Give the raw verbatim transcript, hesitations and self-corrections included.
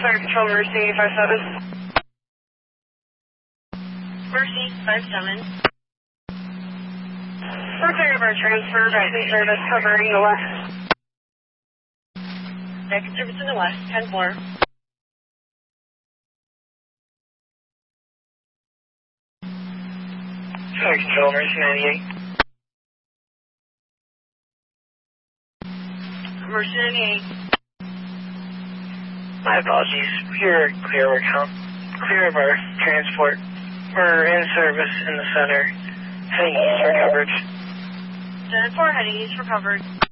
Fire Control, Mercy five seven. Mercy five seven. We're clear of our transfer, Vector service covering the west. Vector service in the west, ten four. Fire Control, Mercy ninety-eight. Mercy ninety-eight. My apologies. We're clear of our count, clear of our transport. We're in service in the center, heading east for coverage. ten four, heading east for coverage.